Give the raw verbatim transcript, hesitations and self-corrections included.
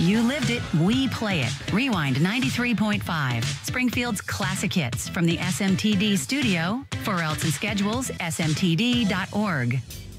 You lived it, we play it. Rewind ninety-three point five. Springfield's classic hits from the S M T D studio. For else and schedules, S M T D dot org.